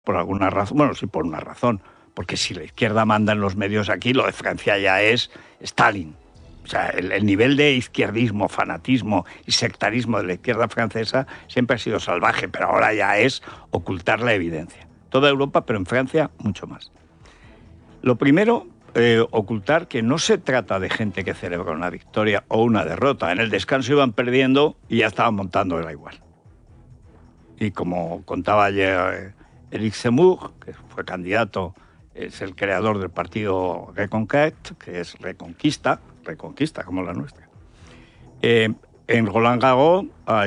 por alguna razón, bueno, sí por una razón, porque si la izquierda manda en los medios aquí, lo de Francia ya es Stalin. O sea, el nivel de izquierdismo, fanatismo y sectarismo de la izquierda francesa siempre ha sido salvaje, pero ahora ya es ocultar la evidencia. Toda Europa, pero en Francia mucho más. Lo primero, ocultar que no se trata de gente que celebra una victoria o una derrota. En el descanso iban perdiendo y ya estaban montando, era igual. Y como contaba ayer Éric Zemmour, que fue candidato, es el creador del partido Reconquête, que es Reconquista como la nuestra. En Roland Garros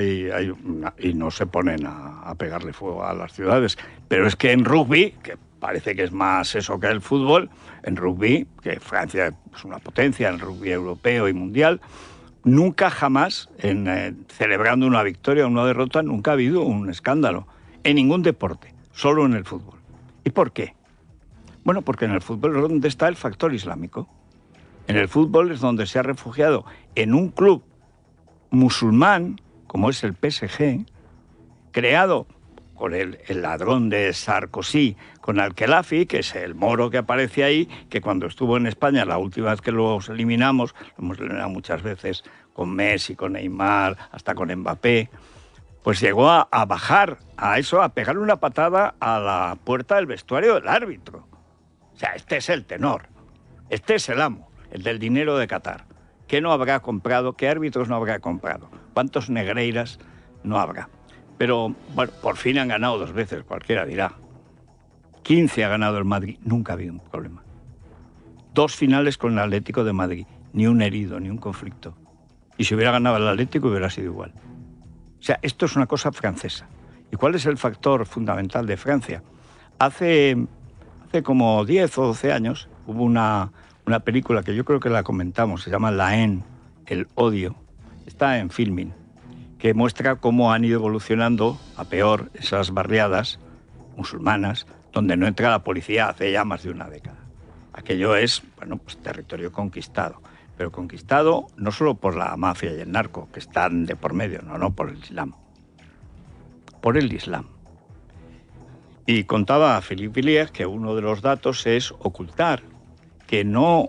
y no se ponen a pegarle fuego a las ciudades, pero es que en rugby, que parece que es más eso que el fútbol, en rugby, que Francia es una potencia en el rugby europeo y mundial, nunca jamás, celebrando una victoria o una derrota, nunca ha habido un escándalo. En ningún deporte, solo en el fútbol. ¿Y por qué? Bueno, porque en el fútbol es donde está el factor islámico. En el fútbol es donde se ha refugiado en un club musulmán, como es el PSG, creado por el ladrón de Sarkozy, con Al-Khelafi, que es el moro que aparece ahí, que cuando estuvo en España, la última vez que los eliminamos, lo hemos eliminado muchas veces, con Messi, con Neymar, hasta con Mbappé, pues llegó a bajar a eso, a pegarle una patada a la puerta del vestuario del árbitro. O sea, este es el tenor, este es el amo, el del dinero de Qatar. ¿Qué no habrá comprado? ¿Qué árbitros no habrá comprado? ¿Cuántos Negreiras no habrá? Pero, bueno, por fin han ganado 2 veces, cualquiera dirá. 15 ha ganado el Madrid, nunca ha habido un problema. 2 finales con el Atlético de Madrid, ni un herido, ni un conflicto. Y si hubiera ganado el Atlético hubiera sido igual. O sea, esto es una cosa francesa. ¿Y cuál es el factor fundamental de Francia? Hace como 10 o 12 años hubo una película que yo creo que la comentamos, se llama La Haine, el odio. Está en Filmin, que muestra cómo han ido evolucionando a peor esas barriadas musulmanas donde no entra la policía hace ya más de una década. Aquello es, bueno, pues territorio conquistado, pero conquistado no solo por la mafia y el narco, que están de por medio, no, por el Islam. Por el Islam. Y contaba Philippe Villiers que uno de los datos es ocultar que no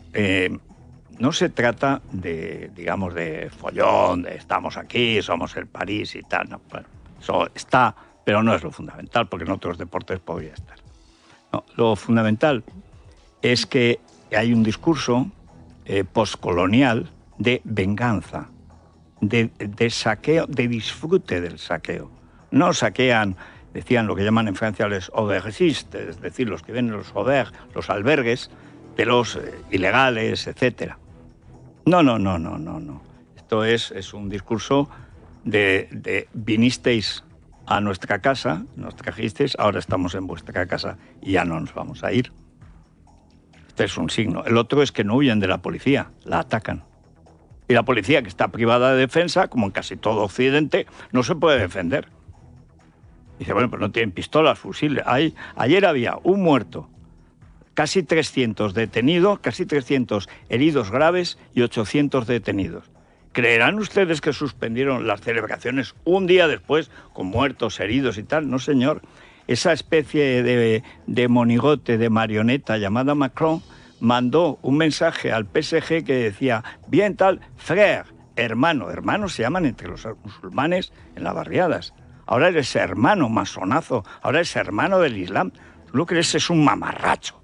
se trata de, digamos, de follón, de estamos aquí, somos el París y tal. No, bueno, eso está, pero no es lo fundamental, porque en otros deportes podría estar. No, lo fundamental es que hay un discurso postcolonial de venganza, de saqueo, de disfrute del saqueo. No saquean, decían lo que llaman en Francia les aubergistes, es decir, los que ven los auberges, los albergues de los ilegales, etcétera. No. Esto es un discurso de vinisteis a nuestra casa, nos trajisteis, ahora estamos en vuestra casa y ya no nos vamos a ir. Este es un signo. El otro es que no huyen de la policía, la atacan. Y la policía, que está privada de defensa, como en casi todo Occidente, no se puede defender. Dice, bueno, pues no tienen pistolas, fusiles. Ayer había un muerto, casi 300 detenidos, casi 300 heridos graves y 800 detenidos. ¿Creerán ustedes que suspendieron las celebraciones un día después con muertos, heridos y tal? No, señor. Esa especie de monigote, de marioneta llamada Macron, mandó un mensaje al PSG que decía, bien tal, frère, hermano. Hermanos se llaman entre los musulmanes en las barriadas. Ahora eres hermano masonazo, ahora eres hermano del Islam. Tú lo crees, es un mamarracho.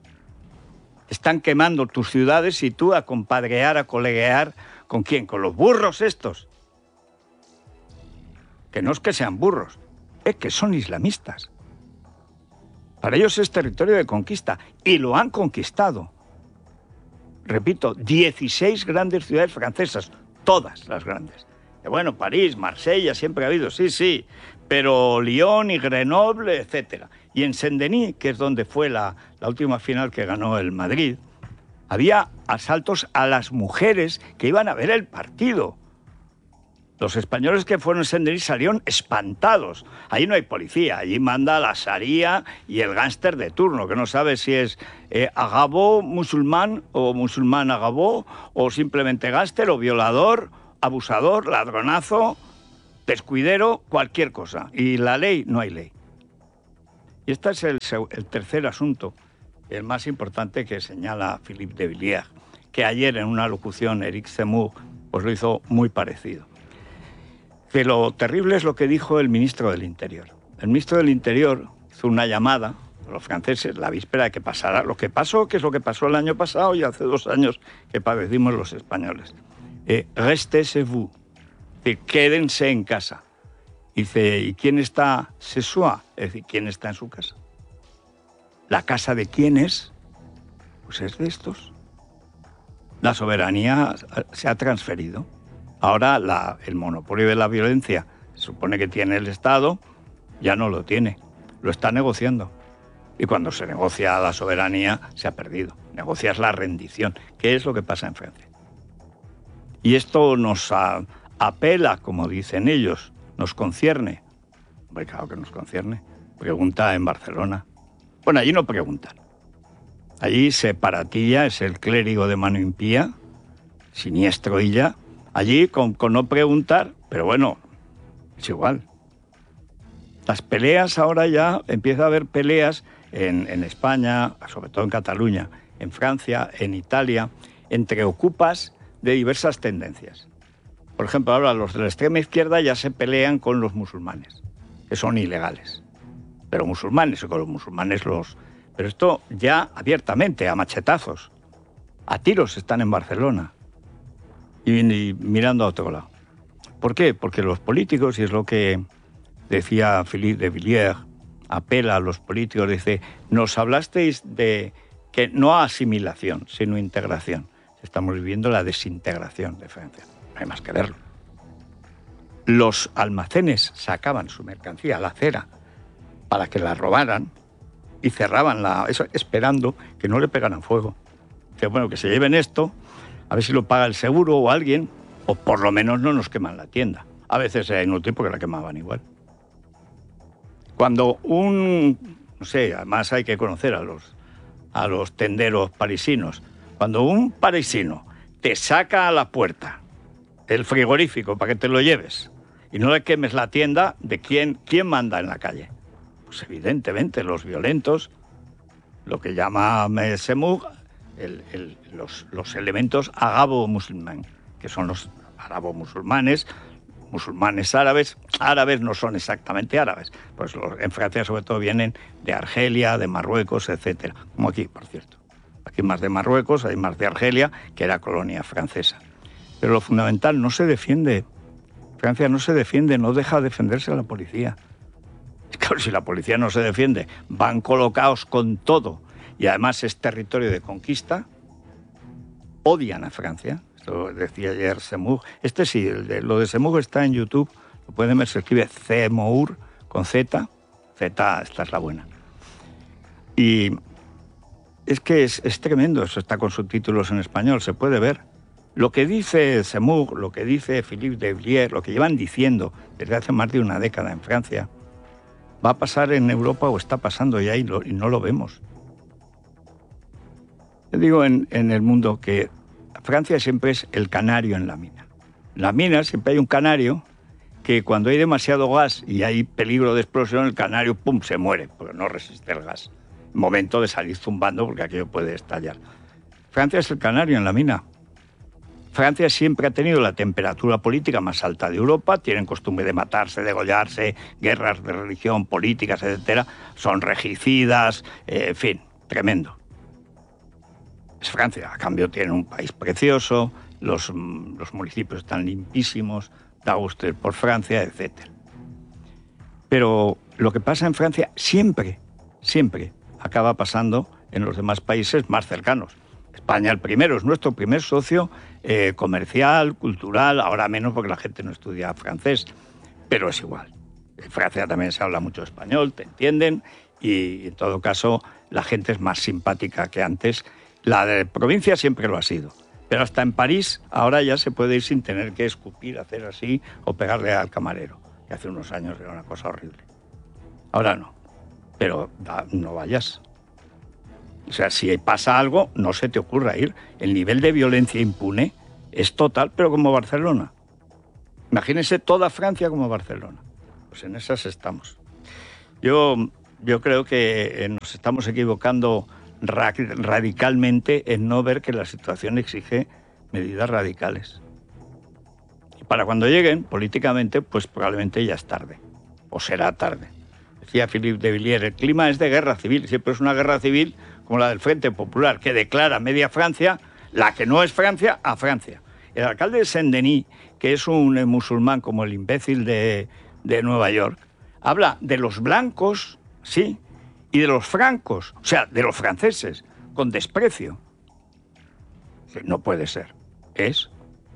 Están quemando tus ciudades y tú a compadrear, a coleguear, ¿con quién? Con los burros estos. Que no es que sean burros, es que son islamistas. Para ellos es territorio de conquista y lo han conquistado. Repito, 16 grandes ciudades francesas, todas las grandes. Bueno, París, Marsella, siempre ha habido, sí, pero Lyon y Grenoble, etcétera. Y en Saint-Denis, que es donde fue la última final que ganó el Madrid, había asaltos a las mujeres que iban a ver el partido. Los españoles que fueron a Saint-Denis salieron espantados. Allí no hay policía, allí manda la Sharia y el gángster de turno, que no sabe si es agabó musulmán o musulmán agabó, o simplemente gángster o violador, abusador, ladronazo, descuidero, cualquier cosa. Y la ley, no hay ley. Y este es el tercer asunto, el más importante que señala Philippe de Villiers, que ayer en una locución Éric Zemmour pues lo hizo muy parecido. Que lo terrible es lo que dijo el ministro del Interior. El ministro del Interior hizo una llamada a los franceses la víspera de que pasara lo que pasó, que es lo que pasó el año pasado y hace 2 años que padecimos los españoles. Restez chez vous, quédense en casa. Dice, ¿y quién está chez soi? Es decir, ¿quién está en su casa? ¿La casa de quién es? Pues es de estos. La soberanía se ha transferido. Ahora el monopolio de la violencia, se supone que tiene el Estado, ya no lo tiene. Lo está negociando. Y cuando se negocia la soberanía, se ha perdido. Negocias la rendición, que es lo que pasa en Francia. Y esto nos apela, como dicen ellos, nos concierne. Pues claro que nos concierne. Pregunta en Barcelona. Bueno, allí no preguntan. Allí Separatilla es el clérigo de mano impía, siniestro y ya. Allí con no preguntar, pero bueno, es igual. Las peleas ahora ya, empieza a haber peleas en España, sobre todo en Cataluña, en Francia, en Italia, entre ocupas de diversas tendencias. Por ejemplo, ahora los de la extrema izquierda ya se pelean con los musulmanes, que son ilegales. Pero musulmanes, con los musulmanes Pero esto ya abiertamente, a machetazos. A tiros están en Barcelona. Y mirando a otro lado. ¿Por qué? Porque los políticos, y es lo que decía Philippe de Villiers, apela a los políticos, dice, nos hablasteis de que no asimilación, sino integración. Estamos viviendo la desintegración de Francia. No hay más que verlo. Los almacenes sacaban su mercancía a la acera para que la robaran y cerraban eso esperando que no le pegaran fuego. Que bueno, que se lleven esto, a ver si lo paga el seguro o alguien, o por lo menos no nos queman la tienda. A veces era inútil porque la quemaban igual. Cuando no sé, además hay que conocer a los tenderos parisinos. Cuando un parisino te saca a la puerta el frigorífico para que te lo lleves y no le quemes la tienda, ¿de quién manda en la calle? Pues evidentemente los violentos, lo que llama Zemmour, los elementos agabo-musulmán, que son los arabo-musulmanes, musulmanes árabes. Árabes no son exactamente árabes, pues en Francia sobre todo vienen de Argelia, de Marruecos, etcétera, como aquí, por cierto. Aquí más de Marruecos, hay más de Argelia, que era colonia francesa. Pero lo fundamental, no se defiende. Francia no se defiende, no deja defenderse a la policía. Claro, si la policía no se defiende, van colocados con todo, y además es territorio de conquista, odian a Francia. Esto decía ayer Zemmour. Sí, lo de Zemmour está en YouTube, lo pueden ver, se escribe Zemmour con Z. Z, esta es la buena. Y es que es tremendo, eso está con subtítulos en español, se puede ver. Lo que dice Zemmour, lo que dice Philippe de Villiers, lo que llevan diciendo desde hace más de una década en Francia, va a pasar en Europa o está pasando ya y no lo vemos. Yo digo en el mundo que Francia siempre es el canario en la mina. En la mina siempre hay un canario que cuando hay demasiado gas y hay peligro de explosión, el canario ¡pum!, se muere, porque no resiste el gas. Momento de salir zumbando porque aquello puede estallar. Francia es el canario en la mina. Francia siempre ha tenido la temperatura política más alta de Europa, tienen costumbre de matarse, degollarse, guerras de religión, políticas, etcétera, son regicidas, en fin, tremendo. Es Francia, a cambio tienen un país precioso, los municipios están limpísimos, da gusto ir por Francia, etcétera. Pero lo que pasa en Francia siempre acaba pasando en los demás países más cercanos. España el primero, es nuestro primer socio comercial, cultural, ahora menos porque la gente no estudia francés, pero es igual. En Francia también se habla mucho español, te entienden, y en todo caso la gente es más simpática que antes. La de provincia siempre lo ha sido, pero hasta en París ahora ya se puede ir sin tener que escupir, hacer así o pegarle al camarero, que hace unos años era una cosa horrible. Ahora no, pero no vayas. O sea, si pasa algo, no se te ocurra ir. El nivel de violencia impune es total, pero como Barcelona. Imagínense toda Francia como Barcelona. Pues en esas estamos. Yo yo creo que nos estamos equivocando radicalmente en no ver que la situación exige medidas radicales. Y para cuando lleguen, políticamente, pues probablemente ya es tarde, o será tarde. Decía Philippe de Villiers, el clima es de guerra civil, siempre es una guerra civil como la del Frente Popular, que declara media Francia, la que no es Francia, a Francia. El alcalde de Saint-Denis, que es un musulmán como el imbécil de Nueva York, habla de los blancos, sí, y de los francos, o sea, de los franceses, con desprecio. No puede ser. Es.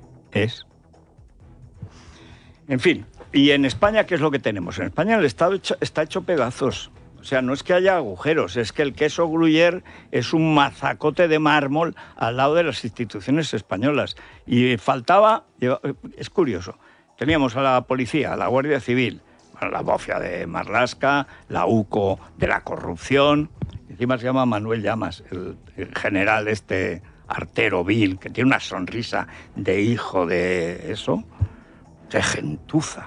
En fin, y en España, ¿qué es lo que tenemos? En España el Estado está hecho pedazos. O sea, no es que haya agujeros, es que el queso Gruyère es un mazacote de mármol al lado de las instituciones españolas. Y faltaba, es curioso, teníamos a la policía, a la Guardia Civil, la bofia de Marlaska, la UCO de la corrupción, encima se llama Manuel Llamas, el general artero vil, que tiene una sonrisa de hijo de eso. ¡Qué gentuza!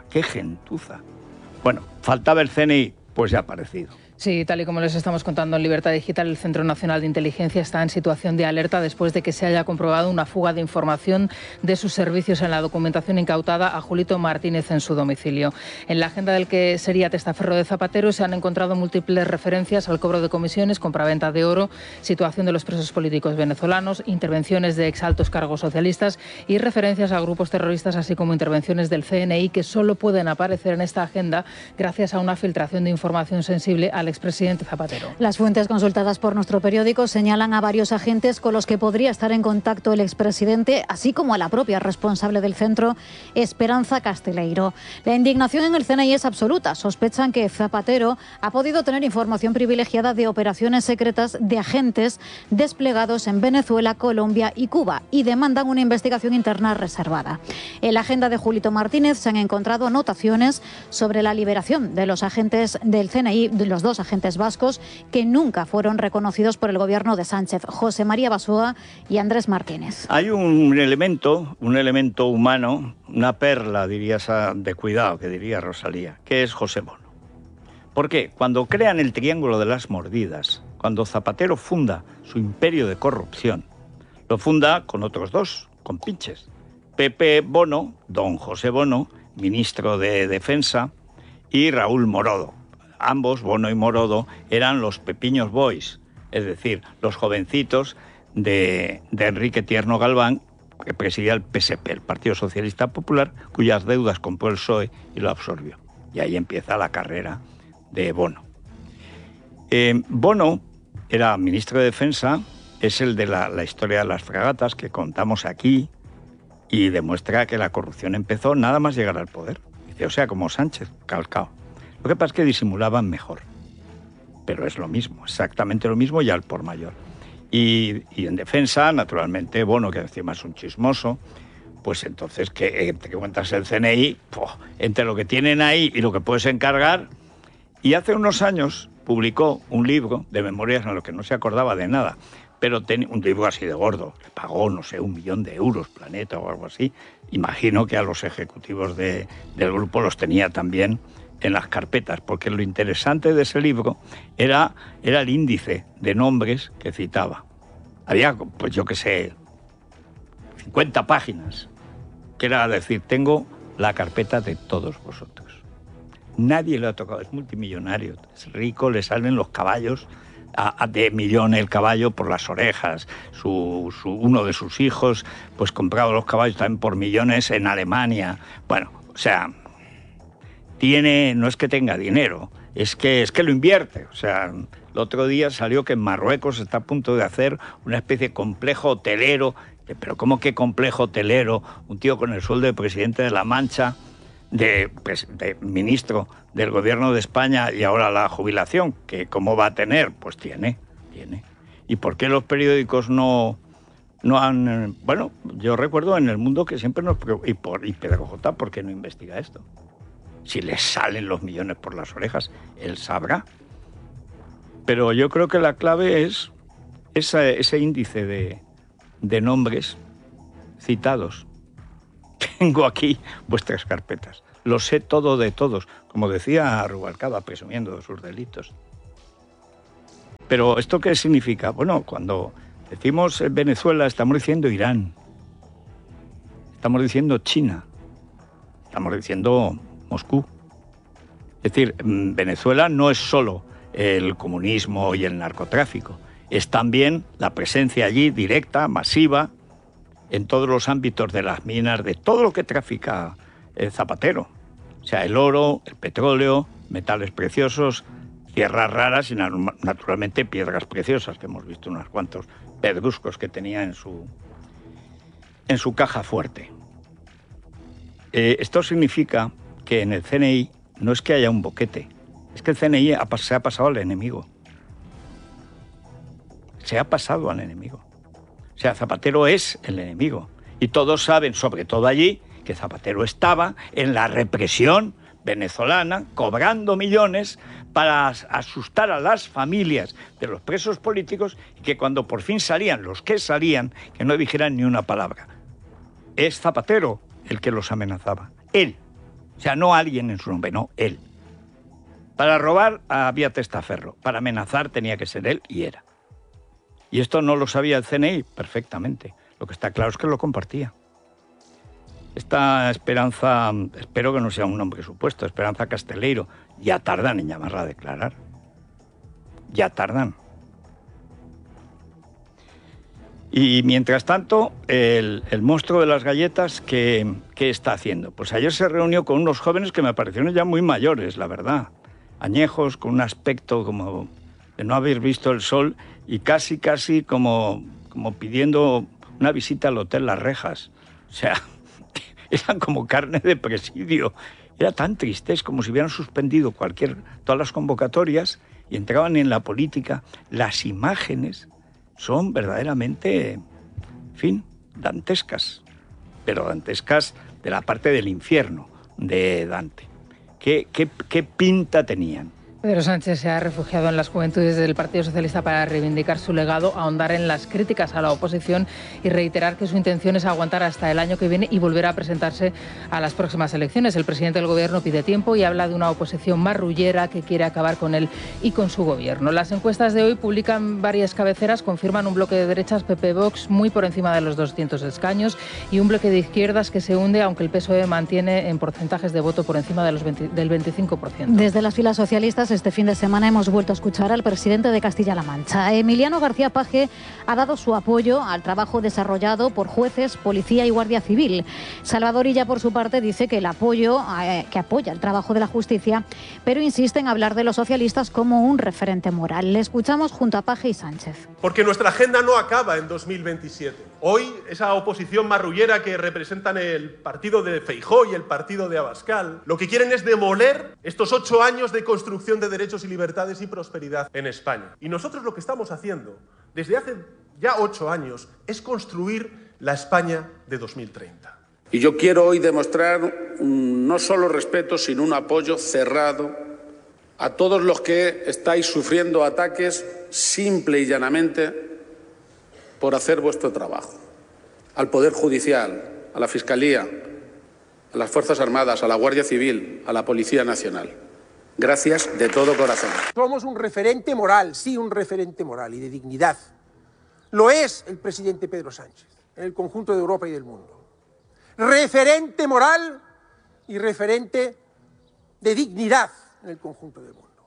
Bueno, faltaba el CNI, pues ya ha aparecido. Sí, tal y como les estamos contando en Libertad Digital, el Centro Nacional de Inteligencia está en situación de alerta después de que se haya comprobado una fuga de información de sus servicios en la documentación incautada a Julito Martínez en su domicilio. En la agenda del que sería testaferro de Zapatero se han encontrado múltiples referencias al cobro de comisiones, compraventa de oro, situación de los presos políticos venezolanos, intervenciones de exaltos cargos socialistas y referencias a grupos terroristas, así como intervenciones del CNI que solo pueden aparecer en esta agenda gracias a una filtración de información sensible al expresidente Zapatero. Las fuentes consultadas por nuestro periódico señalan a varios agentes con los que podría estar en contacto el expresidente, así como a la propia responsable del centro, Esperanza Casteleiro. La indignación en el CNI es absoluta. Sospechan que Zapatero ha podido tener información privilegiada de operaciones secretas de agentes desplegados en Venezuela, Colombia y Cuba y demandan una investigación interna reservada. En la agenda de Julito Martínez se han encontrado anotaciones sobre la liberación de los agentes del CNI, de los dos agentes vascos que nunca fueron reconocidos por el gobierno de Sánchez, José María Basoa y Andrés Martínez. Hay un elemento humano, una perla, dirías, de cuidado, que diría Rosalía, que es José Bono. ¿Por qué? Cuando crean el Triángulo de las Mordidas, cuando Zapatero funda su imperio de corrupción, lo funda con otros dos compinches. Pepe Bono, don José Bono, ministro de Defensa, y Raúl Morodo. Ambos, Bono y Morodo, eran los Pepiños Boys, es decir, los jovencitos de Enrique Tierno Galván, que presidía el PSP, el Partido Socialista Popular, cuyas deudas compró el PSOE y lo absorbió. Y ahí empieza la carrera de Bono. Bono era ministro de Defensa, es el de la historia de las fragatas que contamos aquí y demuestra que la corrupción empezó nada más llegar al poder. Dice, o sea, como Sánchez, calcao. Lo que pasa es que disimulaban mejor, pero es lo mismo, exactamente lo mismo y al por mayor. Y en defensa, naturalmente, Bono, que encima es un chismoso, pues entonces que cuentas el CNI, entre lo que tienen ahí y lo que puedes encargar. Y hace unos años publicó un libro de memorias en lo que no se acordaba de nada, pero un libro así de gordo, le pagó, no sé, 1 millón de euros, Planeta o algo así. Imagino que a los ejecutivos del grupo los tenía también en las carpetas, porque lo interesante de ese libro era el índice de nombres que citaba. Había, pues yo qué sé, 50 páginas, que era decir, tengo la carpeta de todos vosotros. Nadie lo ha tocado, es multimillonario, es rico, le salen los caballos de millón el caballo por las orejas. Uno de sus hijos pues compraba los caballos también por millones en Alemania. Bueno, o sea, no es que tenga dinero, es que lo invierte. O sea, el otro día salió que en Marruecos está a punto de hacer una especie de complejo hotelero. Pero ¿cómo que complejo hotelero? Un tío con el sueldo de presidente de La Mancha, de ministro del gobierno de España y ahora la jubilación, que ¿cómo va a tener? Pues tiene. ¿Y por qué los periódicos no han...? Bueno, yo recuerdo en El Mundo que siempre nos preocupa, y Pedro J, ¿por qué no investiga esto? Si le salen los millones por las orejas, él sabrá. Pero yo creo que la clave es ese índice de nombres citados. Tengo aquí vuestras carpetas. Lo sé todo de todos, como decía Rubalcaba, presumiendo de sus delitos. Pero ¿esto qué significa? Bueno, cuando decimos Venezuela estamos diciendo Irán, estamos diciendo China, estamos diciendo Moscú. Es decir, Venezuela no es solo el comunismo y el narcotráfico, es también la presencia allí directa, masiva, en todos los ámbitos de las minas, de todo lo que trafica Zapatero. O sea, el oro, el petróleo, metales preciosos, tierras raras y naturalmente piedras preciosas, que hemos visto unos cuantos pedruscos que tenía en su caja fuerte. Esto significa que en el CNI no es que haya un boquete, es que el CNI se ha pasado al enemigo. Se ha pasado al enemigo. O sea, Zapatero es el enemigo. Y todos saben, sobre todo allí, que Zapatero estaba en la represión venezolana, cobrando millones para asustar a las familias de los presos políticos y que cuando por fin salían, los que salían, que no dijeran ni una palabra. Es Zapatero el que los amenazaba. Él. O sea, no alguien en su nombre, no, él. Para robar había testaferro, para amenazar tenía que ser él y era. Y esto no lo sabía el CNI perfectamente. Lo que está claro es que lo compartía. Esta Esperanza, espero que no sea un nombre supuesto, Esperanza Casteleiro, ya tardan en llamarla a declarar. Ya tardan. Y mientras tanto, el monstruo de las galletas, ¿qué está haciendo? Pues ayer se reunió con unos jóvenes que me parecieron ya muy mayores, la verdad. Añejos, con un aspecto como de no haber visto el sol y casi como pidiendo una visita al Hotel Las Rejas. O sea, eran como carne de presidio. Era tan triste, es como si hubieran suspendido todas las convocatorias y entraban en la política. Las imágenes son verdaderamente, en fin, dantescas. Pero dantescas de la parte del infierno de Dante. ¿Qué pinta tenían? Pedro Sánchez se ha refugiado en las juventudes del Partido Socialista para reivindicar su legado, ahondar en las críticas a la oposición y reiterar que su intención es aguantar hasta el año que viene y volver a presentarse a las próximas elecciones. El presidente del Gobierno pide tiempo y habla de una oposición marrullera que quiere acabar con él y con su Gobierno. Las encuestas de hoy publican varias cabeceras, confirman un bloque de derechas PP-Vox muy por encima de los 200 escaños y un bloque de izquierdas que se hunde, aunque el PSOE mantiene en porcentajes de voto por encima del 25%. Desde las filas socialistas, este fin de semana hemos vuelto a escuchar al presidente de Castilla-La Mancha. Emiliano García Paje ha dado su apoyo al trabajo desarrollado por jueces, policía y guardia civil. Salvador Illa, por su parte, dice que apoya el trabajo de la justicia, pero insiste en hablar de los socialistas como un referente moral. Le escuchamos junto a Paje y Sánchez. Porque nuestra agenda no acaba en 2027. Hoy, esa oposición marrullera que representan el partido de Feijóo y el partido de Abascal, lo que quieren es demoler estos 8 años de construcción de derechos y libertades y prosperidad en España. Y nosotros lo que estamos haciendo desde hace ya 8 años es construir la España de 2030. Y yo quiero hoy demostrar no solo respeto, sino un apoyo cerrado a todos los que estáis sufriendo ataques simple y llanamente por hacer vuestro trabajo. Al Poder Judicial, a la Fiscalía, a las Fuerzas Armadas, a la Guardia Civil, a la Policía Nacional. Gracias de todo corazón. Somos un referente moral, sí, un referente moral y de dignidad. Lo es el presidente Pedro Sánchez en el conjunto de Europa y del mundo. Referente moral y referente de dignidad en el conjunto del mundo.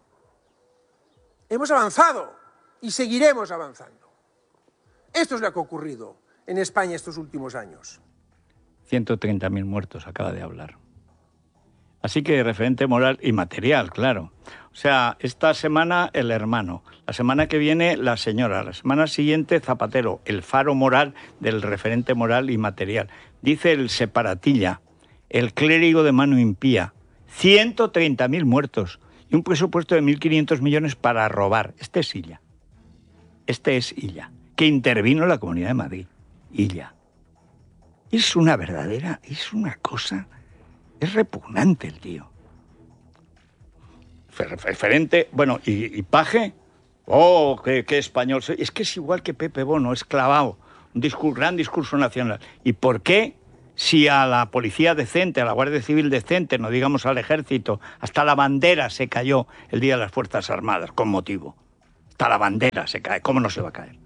Hemos avanzado y seguiremos avanzando. Esto es lo que ha ocurrido en España estos últimos años. 130.000 muertos, acaba de hablar. Así que referente moral y material, claro. O sea, esta semana el hermano, la semana que viene la señora, la semana siguiente Zapatero, el faro moral del referente moral y material. Dice el separatilla, el clérigo de mano impía, 130.000 muertos y un presupuesto de 1.500 millones para robar. Este es Illa. Este es Illa, que intervino en la Comunidad de Madrid. Illa. Es una verdadera, es una cosa... Es repugnante el tío. Referente, bueno, y Paje, qué español soy. Es que es igual que Pepe Bono, es clavado. Un gran discurso nacional. ¿Y por qué, si a la policía decente, a la Guardia Civil decente, no digamos al ejército, hasta la bandera se cayó el Día de las Fuerzas Armadas, con motivo? Hasta la bandera se cae. ¿Cómo no se va a caer?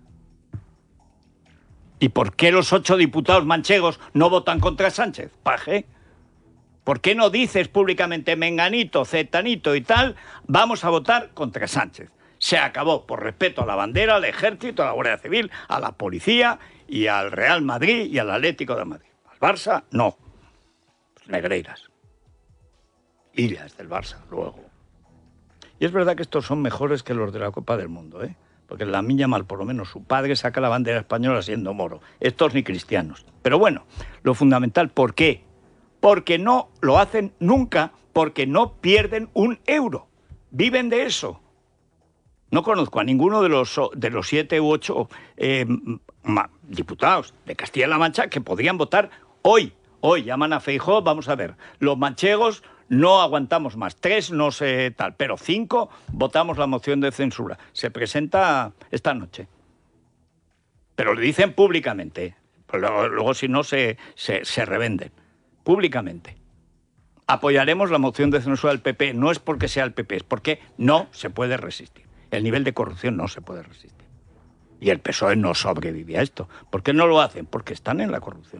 ¿Y por qué los 8 diputados manchegos no votan contra Sánchez? Paje. ¿Por qué no dices públicamente menganito, cetanito y tal, vamos a votar contra Sánchez? Se acabó, por respeto a la bandera, al ejército, a la Guardia Civil, a la policía y al Real Madrid y al Atlético de Madrid. Al Barça, no. Pues Negreiras. Illas del Barça, luego. Y es verdad que estos son mejores que los de la Copa del Mundo, ¿eh? Porque en la Miña Mal, por lo menos, su padre saca la bandera española siendo moro. Estos ni cristianos. Pero bueno, lo fundamental, ¿por qué? Porque no lo hacen nunca, porque no pierden un euro. Viven de eso. No conozco a ninguno de los 7 u 8 diputados de Castilla-La Mancha que podrían votar hoy. Hoy llaman a Feijóo, vamos a ver, los manchegos no aguantamos más, 3 no sé tal, pero 5 votamos la moción de censura. Se presenta esta noche. Pero lo dicen públicamente, pues luego si no se revenden. Públicamente. Apoyaremos la moción de censura del PP, no es porque sea el PP, es porque no se puede resistir. El nivel de corrupción no se puede resistir. Y el PSOE no sobrevive a esto. ¿Por qué no lo hacen? Porque están en la corrupción.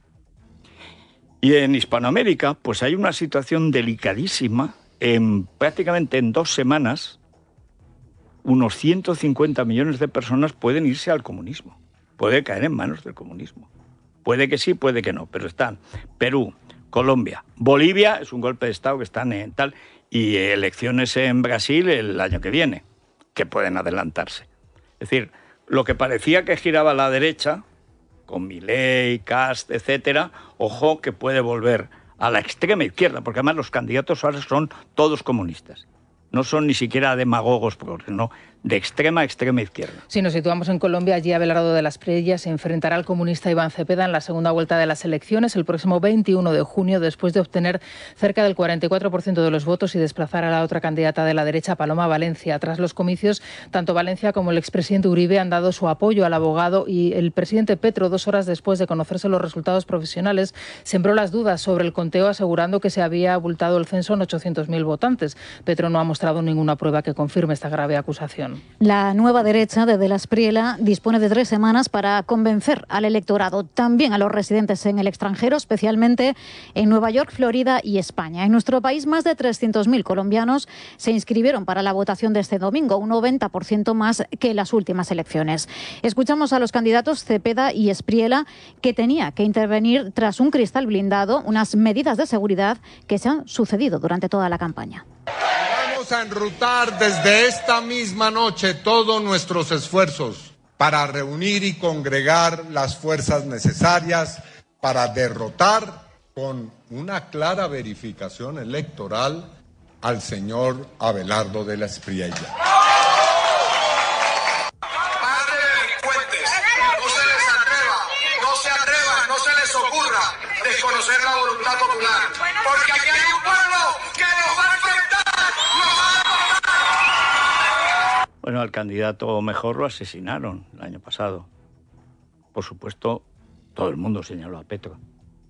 Y en Hispanoamérica, pues hay una situación delicadísima. Prácticamente en 2 semanas, unos 150 millones de personas pueden irse al comunismo. Puede caer en manos del comunismo. Puede que sí, puede que no, pero están Perú, Colombia, Bolivia, es un golpe de Estado que están en tal, y elecciones en Brasil el año que viene, que pueden adelantarse. Es decir, lo que parecía que giraba a la derecha, con Milei, Kast, etcétera, ojo que puede volver a la extrema izquierda, porque además los candidatos ahora son todos comunistas. No son ni siquiera demagogos, no, de extrema izquierda. Si nos situamos en Colombia, allí Abelardo de las Priellas se enfrentará al comunista Iván Cepeda en la segunda vuelta de las elecciones el próximo 21 de junio, después de obtener cerca del 44% de los votos y desplazar a la otra candidata de la derecha, Paloma Valencia. Tras los comicios, tanto Valencia como el expresidente Uribe han dado su apoyo al abogado y el presidente Petro, 2 horas después de conocerse los resultados provisionales, sembró las dudas sobre el conteo, asegurando que se había abultado el censo en 800.000 votantes. Petro no ha mostrado ninguna prueba que confirme esta grave acusación. La nueva derecha de las Priela dispone de 3 semanas para convencer al electorado, también a los residentes en el extranjero, especialmente en Nueva York, Florida y España. En nuestro país, más de 300.000 colombianos se inscribieron para la votación de este domingo, un 90% más que en las últimas elecciones. Escuchamos a los candidatos Cepeda y Espriella, que tenía que intervenir tras un cristal blindado, unas medidas de seguridad que se han sucedido durante toda la campaña. Vamos a enrutar desde esta misma noche todos nuestros esfuerzos para reunir y congregar las fuerzas necesarias para derrotar con una clara verificación electoral al señor Abelardo de las Priellas. No se les ocurra desconocer la voluntad popular, porque aquí hay un pueblo que nos va a enfrentar, Bueno, al candidato mejor lo asesinaron el año pasado. Por supuesto, todo el mundo señaló a Petro.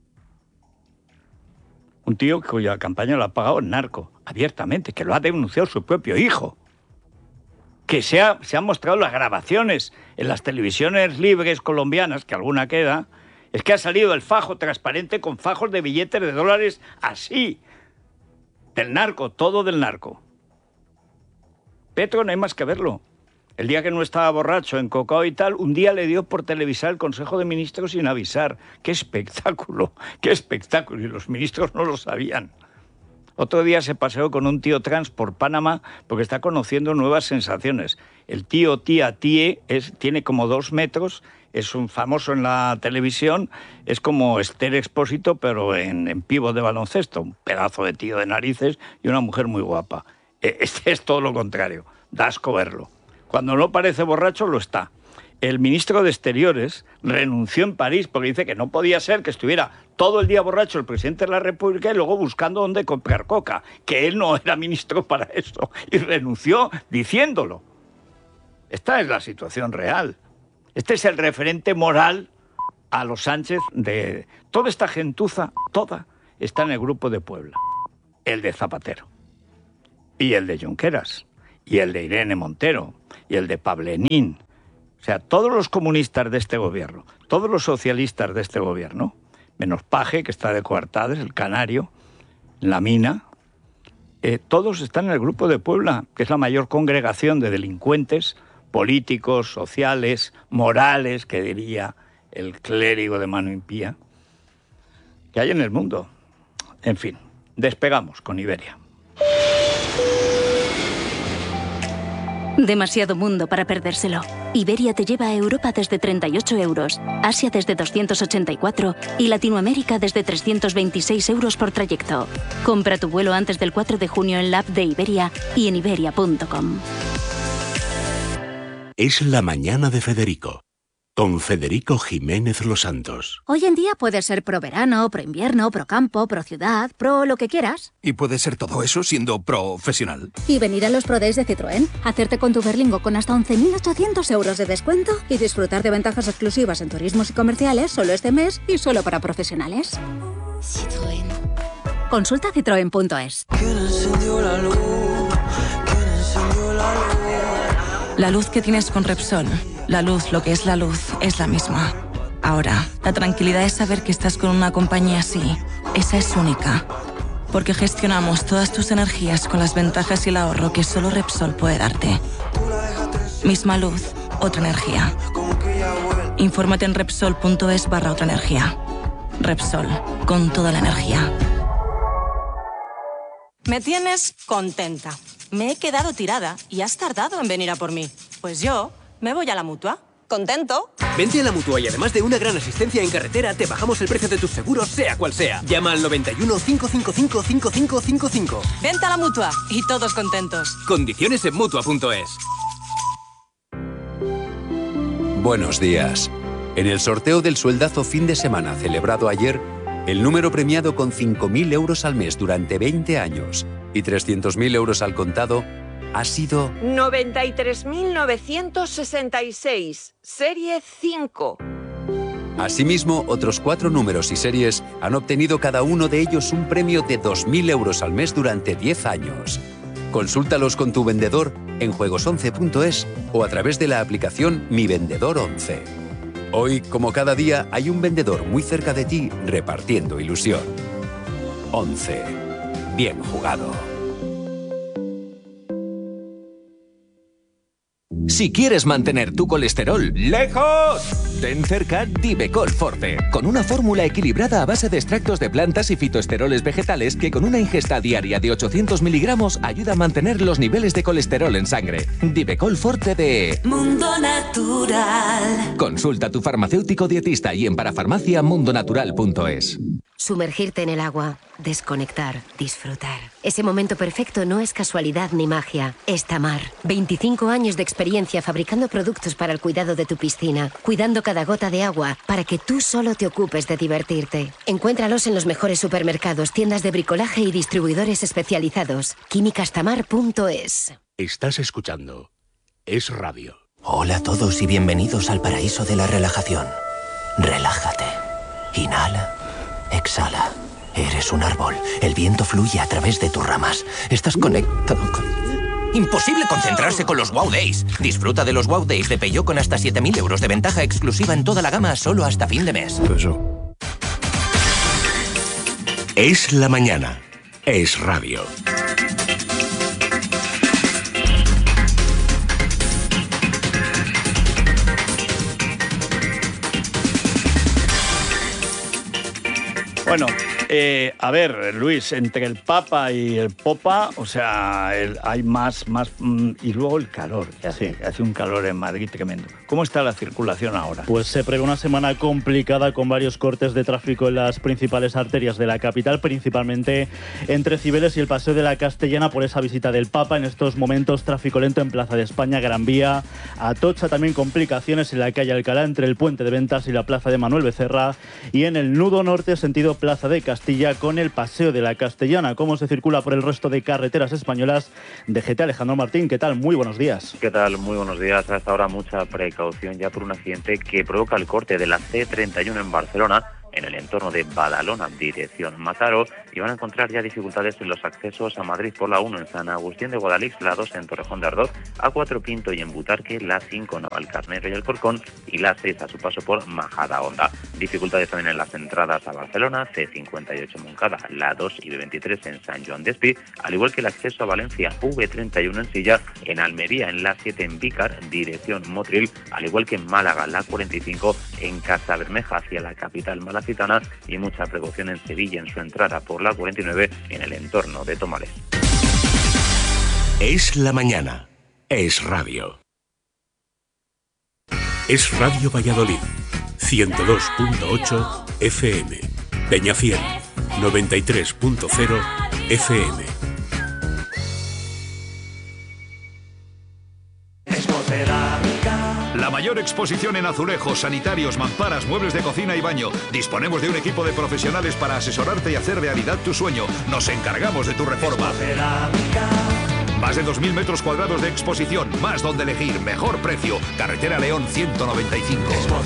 Un tío cuya campaña lo ha pagado el narco, abiertamente, que lo ha denunciado su propio hijo. Que se han mostrado las grabaciones en las televisiones libres colombianas, que alguna queda. Es que ha salido el fajo transparente con fajos de billetes de dólares así. Del narco, todo del narco. Petro no hay más que verlo. El día que no estaba borracho en Cocao y tal, un día le dio por televisar el Consejo de Ministros sin avisar. ¡Qué espectáculo! ¡Qué espectáculo! Y los ministros no lo sabían. Otro día se paseó con un tío trans por Panamá porque está conociendo nuevas sensaciones. El tío, tiene como 2 metros, es un famoso en la televisión, es como Esther Expósito, pero en pívot de baloncesto, un pedazo de tío de narices y una mujer muy guapa. Este es todo lo contrario, da asco verlo. Cuando no parece borracho, lo está. El ministro de Exteriores renunció en París porque dice que no podía ser que estuviera todo el día borracho el presidente de la República y luego buscando dónde comprar coca, que él no era ministro para eso, y renunció diciéndolo. Esta es la situación real. Este es el referente moral a los Sánchez de... Toda esta gentuza, toda, está en el grupo de Puebla. El de Zapatero. Y el de Junqueras. y el de Irene Montero, y el de Pablenín. O sea, todos los comunistas de este gobierno, todos los socialistas de este gobierno, menos Paje, que está de coartades, el canario, en la mina, todos están en el Grupo de Puebla, que es la mayor congregación de delincuentes políticos, sociales, morales, que diría el clérigo de mano impía, que hay en el mundo. En fin, despegamos con Iberia. Demasiado mundo para perdérselo. Iberia te lleva a Europa desde 38 euros, Asia desde 284 y Latinoamérica desde 326 euros por trayecto. Compra tu vuelo antes del 4 de junio en la app de Iberia y en iberia.com. Es la mañana de Federico, con Federico Jiménez Los Santos. Hoy en día puede ser pro verano, pro invierno, pro campo, pro ciudad, pro lo que quieras. Y puede ser todo eso siendo profesional. Y venir a los Pro Days de Citroën, hacerte con tu Berlingo con hasta 11.800 euros de descuento y disfrutar de ventajas exclusivas en turismos y comerciales solo este mes y solo para profesionales. Citroën. Consulta citroen.es. La luz que tienes con Repsol, la luz, lo que es la luz, es la misma. Ahora, la tranquilidad es saber que estás con una compañía así. Esa es única. Porque gestionamos todas tus energías con las ventajas y el ahorro que solo Repsol puede darte. Misma luz, otra energía. Infórmate en Repsol.es/otra energía. Repsol, con toda la energía. Me tienes contenta. Me he quedado tirada y has tardado en venir a por mí. Pues yo me voy a la Mutua. ¿Contento? Vente a la Mutua y además de una gran asistencia en carretera, te bajamos el precio de tus seguros, sea cual sea. Llama al 91 555 5555. Vente a la Mutua y todos contentos. Condiciones en Mutua.es. Buenos días. En el sorteo del sueldazo fin de semana celebrado ayer, el número premiado con 5.000 euros al mes durante 20 años y 300.000 euros al contado ha sido 93.966, serie 5. Asimismo, otros 4 números y series han obtenido cada uno de ellos un premio de 2.000 euros al mes durante 10 años. Consúltalos con tu vendedor en juegos11.es o a través de la aplicación Mi Vendedor 11. Hoy, como cada día, hay un vendedor muy cerca de ti repartiendo ilusión. 11. Bien jugado. Si quieres mantener tu colesterol lejos, ten cerca Divecol Forte, con una fórmula equilibrada a base de extractos de plantas y fitoesteroles vegetales que con una ingesta diaria de 800 miligramos ayuda a mantener los niveles de colesterol en sangre. Divecol Forte de Mundo Natural. Consulta a tu farmacéutico dietista y en parafarmaciamundonatural.es. Sumergirte en el agua, desconectar, disfrutar. Ese momento perfecto no es casualidad ni magia, es Tamar. 25 años de experiencia fabricando productos para el cuidado de tu piscina, cuidando cada gota de agua para que tú solo te ocupes de divertirte. Encuéntralos en los mejores supermercados, tiendas de bricolaje y distribuidores especializados. Químicastamar.es. Estás escuchando Es Radio. Hola a todos y bienvenidos al paraíso de la relajación. Relájate. Inhala. Exhala. Eres un árbol. El viento fluye a través de tus ramas. Estás conectado con... Imposible concentrarse con los Wow Days. Disfruta de los Wow Days de Peugeot con hasta 7.000 euros de ventaja exclusiva en toda la gama solo hasta fin de mes. Es la mañana. Es Radio. Bueno, a ver, Luis, entre el Papa y el Popa, o sea, hay más, y luego el calor, hace un calor en Madrid tremendo. ¿Cómo está la circulación ahora? Pues se prevé una semana complicada con varios cortes de tráfico en las principales arterias de la capital, principalmente entre Cibeles y el Paseo de la Castellana por esa visita del Papa. En estos momentos, tráfico lento en Plaza de España, Gran Vía, Atocha, también complicaciones en la calle Alcalá entre el Puente de Ventas y la Plaza de Manuel Becerra, y en el nudo norte, sentido Plaza de Castilla, con el Paseo de la Castellana. ¿Cómo se circula por el resto de carreteras españolas? DGT, Alejandro Martín, ¿qué tal? Muy buenos días. ¿Qué tal? Muy buenos días. Hasta ahora mucha precaución ya por un accidente que provoca el corte de la C31 en Barcelona en el entorno de Badalona, dirección Mataró, y van a encontrar ya dificultades en los accesos a Madrid por la 1 en San Agustín de Guadalix, la 2 en Torrejón de Ardoz, A4 Pinto y en Butarque, la 5 Navalcarnero y el Corcón, y la 6 a su paso por Majadahonda. Dificultades también en las entradas a Barcelona, C58 Moncada, la 2 y B23 en San Joan d'Espí, al igual que el acceso a Valencia, V31 en Silla, en Almería, en la 7 en Vícar, dirección Motril, al igual que en Málaga, la 45 en Casabermeja hacia la capital malacitana, y mucha precaución en Sevilla en su entrada por la 49 en el entorno de Tomales. Es la mañana. Es radio. Es Radio Valladolid. 102.8 FM. Peñafiel. 93.0 FM. La mayor exposición en azulejos, sanitarios, mamparas, muebles de cocina y baño. Disponemos de un equipo de profesionales para asesorarte y hacer realidad tu sueño. Nos encargamos de tu reforma. Más de 2.000 metros cuadrados de exposición, más donde elegir, mejor precio. Carretera León 195.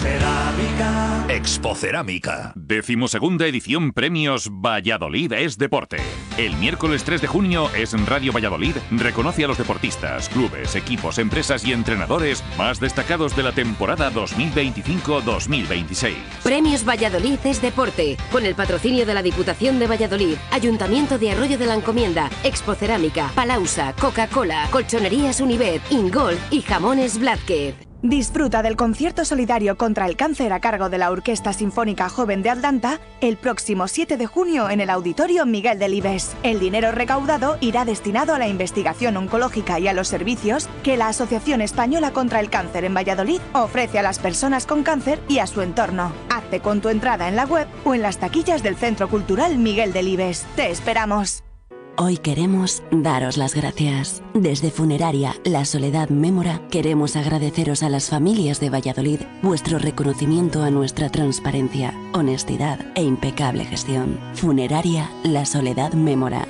Expocerámica. 12ª edición Premios Valladolid es Deporte. El miércoles 3 de junio es Radio Valladolid reconoce a los deportistas, clubes, equipos, empresas y entrenadores más destacados de la temporada 2025-2026. Premios Valladolid es Deporte, con el patrocinio de la Diputación de Valladolid, Ayuntamiento de Arroyo de la Encomienda, Expocerámica, Palausa, Coca-Cola, Colchonerías Univet, Ingol y Jamones Blázquez. Disfruta del concierto solidario contra el cáncer a cargo de la Orquesta Sinfónica Joven de Atlanta el próximo 7 de junio en el Auditorio Miguel Delibes. El dinero recaudado irá destinado a la investigación oncológica y a los servicios que la Asociación Española contra el Cáncer en Valladolid ofrece a las personas con cáncer y a su entorno. Hazte con tu entrada en la web o en las taquillas del Centro Cultural Miguel Delibes. ¡Te esperamos! Hoy queremos daros las gracias. Desde Funeraria La Soledad Mémora queremos agradeceros a las familias de Valladolid vuestro reconocimiento a nuestra transparencia, honestidad e impecable gestión. Funeraria La Soledad Mémora.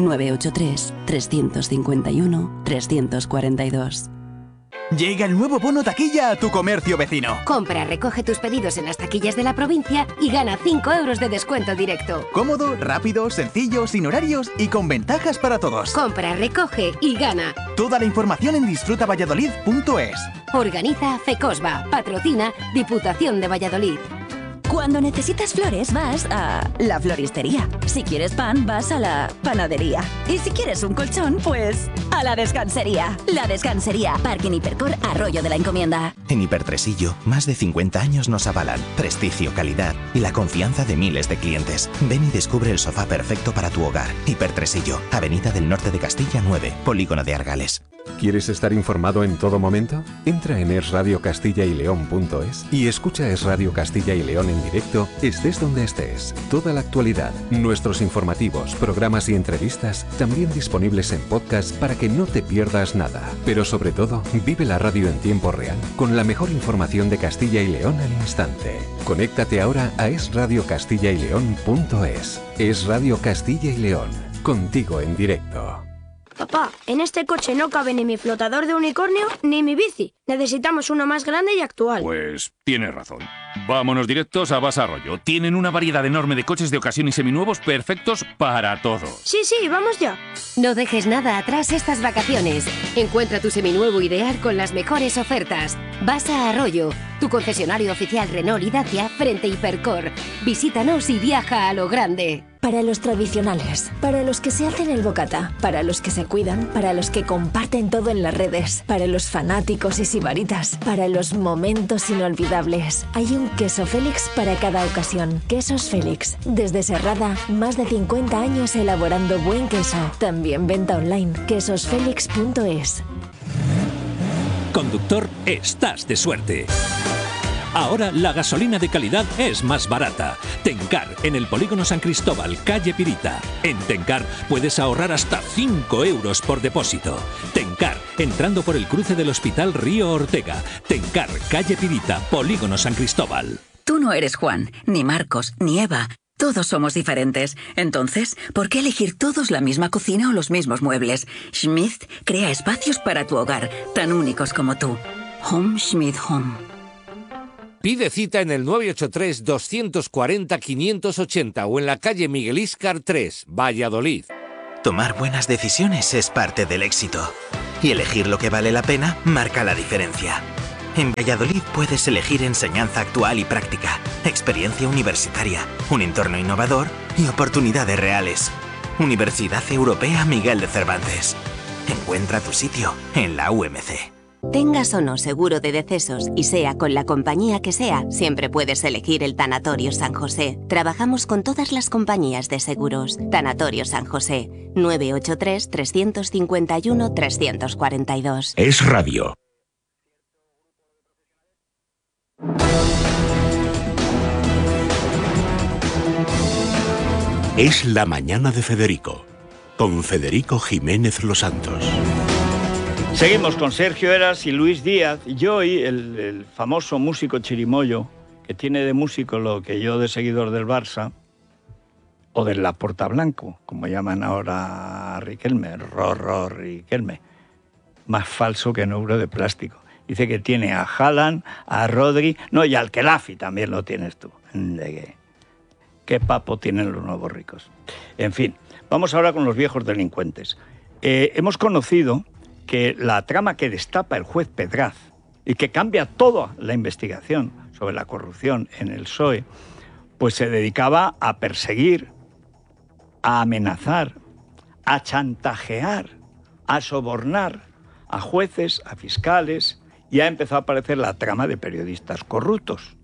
983-351-342. Llega el nuevo bono taquilla a tu comercio vecino. Compra, recoge tus pedidos en las taquillas de la provincia y gana 5 euros de descuento directo. Cómodo, rápido, sencillo, sin horarios y con ventajas para todos. Compra, recoge y gana. Toda la información en disfrutavalladolid.es. Organiza FECOSVA, patrocina Diputación de Valladolid. Cuando necesitas flores vas a la floristería. Si quieres pan vas a la panadería. Y si quieres un colchón, pues a la descansería. La Descansería, Parking Hipercor Arroyo de la Encomienda. En Hipertresillo, más de 50 años nos avalan. Prestigio, calidad y la confianza de miles de clientes. Ven y descubre el sofá perfecto para tu hogar. Hipertresillo, Avenida del Norte de Castilla 9, Polígono de Argales. ¿Quieres estar informado en todo momento? Entra en esradiocastillaileón.es y escucha Es Radio Castilla y León en directo, estés donde estés. Toda la actualidad, nuestros informativos, programas y entrevistas también disponibles en podcast para que no te pierdas nada. Pero sobre todo, vive la radio en tiempo real, con la mejor información de Castilla y León al instante. Conéctate ahora a esradiocastillaileón.es. Es Radio Castilla y León, contigo en directo. Papá, en este coche no cabe ni mi flotador de unicornio ni mi bici. Necesitamos uno más grande y actual. Pues tienes razón. Vámonos directos a Basa Arroyo. Tienen una variedad enorme de coches de ocasión y seminuevos perfectos para todo. Sí, vamos ya. No dejes nada atrás estas vacaciones. Encuentra tu seminuevo ideal con las mejores ofertas. Basa Arroyo, tu concesionario oficial Renault y Dacia frente Hipercor. Visítanos y viaja a lo grande. Para los tradicionales, para los que se hacen el bocata, para los que se cuidan, para los que comparten todo en las redes, para los fanáticos y sibaritas, para los momentos inolvidables. Hay un queso Félix para cada ocasión. Quesos Félix. Desde Serrada, más de 50 años elaborando buen queso. También venta online. quesosfelix.es. Conductor, estás de suerte. Ahora la gasolina de calidad es más barata. Tencar, en el Polígono San Cristóbal, calle Pirita. En Tencar puedes ahorrar hasta 5 euros por depósito. Tencar, entrando por el cruce del Hospital Río Ortega. Tencar, calle Pirita, Polígono San Cristóbal. Tú no eres Juan, ni Marcos, ni Eva. Todos somos diferentes. Entonces, ¿por qué elegir todos la misma cocina o los mismos muebles? Schmidt crea espacios para tu hogar, tan únicos como tú. Home Schmidt Home. Pide cita en el 983-240-580 o en la calle Miguel Íscar 3, Valladolid. Tomar buenas decisiones es parte del éxito. Y elegir lo que vale la pena marca la diferencia. En Valladolid puedes elegir enseñanza actual y práctica, experiencia universitaria, un entorno innovador y oportunidades reales. Universidad Europea Miguel de Cervantes. Encuentra tu sitio en la UMC. Tengas o no seguro de decesos y sea con la compañía que sea, siempre puedes elegir el Tanatorio San José. Trabajamos con todas las compañías de seguros. Tanatorio San José, 983-351-342. Es radio. Es la mañana de Federico, con Federico Jiménez Los Santos. Seguimos con Sergio Eras y Luis Díaz. Y hoy el famoso músico chirimoyo, que tiene de músico lo que yo de seguidor del Barça, o del Laporta Blanco, como llaman ahora a Riquelme, Rorro Riquelme, más falso que un euro de plástico. Dice que tiene a Haaland, a Rodri, no, y al Kelafi también lo tienes tú. ¿Qué papo tienen los nuevos ricos? En fin, vamos ahora con los viejos delincuentes. Hemos conocido que la trama que destapa el juez Pedraz y que cambia toda la investigación sobre la corrupción en el PSOE, pues se dedicaba a perseguir, a amenazar, a chantajear, a sobornar a jueces, a fiscales, y ha empezado a aparecer la trama de periodistas corruptos.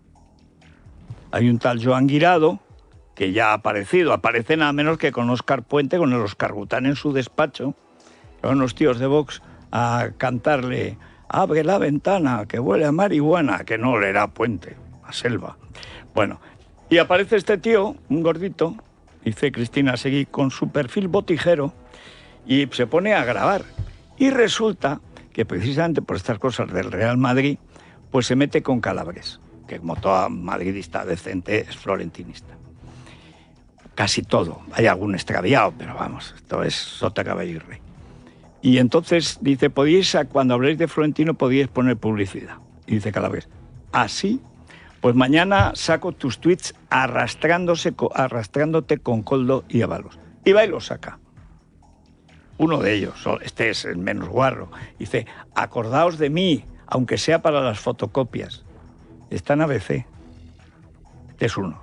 Hay un tal Joan Guirado que ya ha aparecido, aparece nada menos que con Óscar Puente, con el Óscar Gután en su despacho, con unos tíos de Vox a cantarle «Abre la ventana, que huele a marihuana», que no le era Puente, a selva. Bueno, y aparece este tío, un gordito, dice Cristina Seguí, con su perfil botijero, y se pone a grabar. Y resulta que precisamente por estas cosas del Real Madrid, pues se mete con Calabres, que como toda madridista decente es florentinista. Casi todo, hay algún extraviado, pero vamos, esto es sota, caballo y rey. Y entonces dice, cuando habléis de Florentino podíais poner publicidad. Y dice Calabres, ¿así? Pues mañana saco tus tweets arrastrándote con Koldo y Ábalos. Y va y lo saca. Uno de ellos, este es el menos guarro, dice, acordaos de mí, aunque sea para las fotocopias. Está en ABC. Este es uno.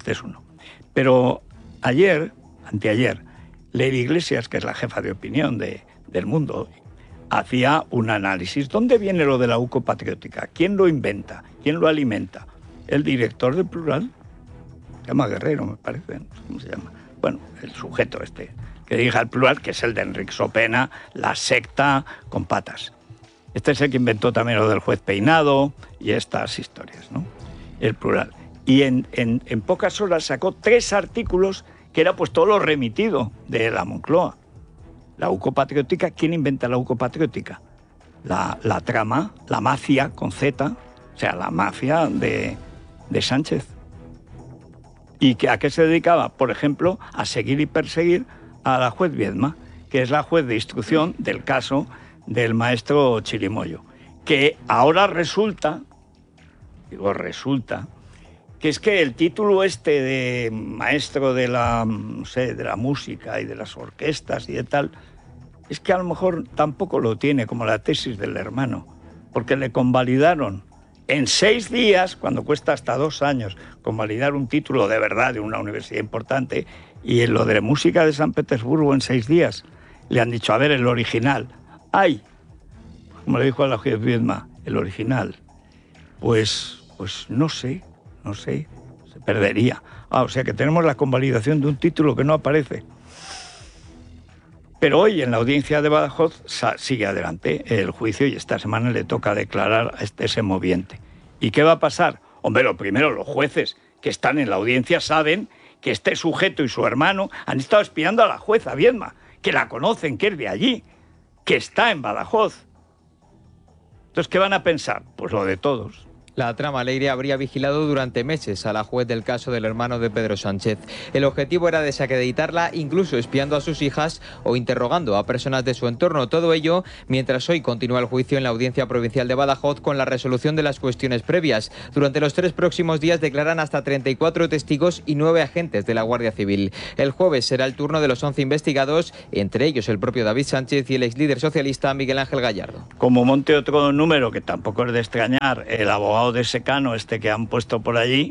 Pero anteayer, Lady Iglesias, que es la jefa de opinión del Mundo, hacía un análisis. ¿Dónde viene lo de la UCO patriótica? ¿Quién lo inventa? ¿Quién lo alimenta? El director del Plural, se llama Guerrero, me parece, ¿cómo se llama? Bueno, el sujeto este, que dirige al Plural, que es el de Enrique Sopena, la secta con patas. Este es el que inventó también lo del juez Peinado y estas historias, ¿no? El Plural. Y en pocas horas sacó 3 artículos que era pues todo lo remitido de la Moncloa. La UCO patriótica, ¿quién inventa la UCO patriótica? La trama, la mafia con Z, o sea, la mafia de Sánchez. ¿Y a qué se dedicaba? Por ejemplo, a seguir y perseguir a la juez Viedma, que es la juez de instrucción del caso del maestro Chirimoyo, que ahora resulta, que es que el título este de maestro de la, no sé, de la música y de las orquestas y de tal, es que a lo mejor tampoco lo tiene, como la tesis del hermano, porque le convalidaron en 6 días, cuando cuesta hasta 2 años convalidar un título de verdad de una universidad importante, y en lo de música de San Petersburgo en 6 días le han dicho, a ver, el original. ¡Ay! Como le dijo a la juez Viedma, el original. Pues no sé, se perdería. O sea que tenemos la convalidación de un título que no aparece. Pero hoy en la audiencia de Badajoz sigue adelante el juicio y esta semana le toca declarar a este semoviente. ¿Y qué va a pasar? Hombre, lo primero, los jueces que están en la audiencia saben que este sujeto y su hermano han estado espiando a la jueza Viedma, que la conocen, que es de allí, que está en Badajoz. Entonces, ¿qué van a pensar? Pues lo de todos. La trama Leire habría vigilado durante meses a la juez del caso del hermano de Pedro Sánchez. El objetivo era desacreditarla, incluso espiando a sus hijas o interrogando a personas de su entorno. Todo ello mientras hoy continúa el juicio en la Audiencia Provincial de Badajoz con la resolución de las cuestiones previas. Durante los 3 próximos días declaran hasta 34 testigos y 9 agentes de la Guardia Civil. El jueves será el turno de los 11 investigados, entre ellos el propio David Sánchez y el exlíder socialista Miguel Ángel Gallardo. Como monte otro número, que tampoco es de extrañar, el abogado de Secano, que han puesto por allí,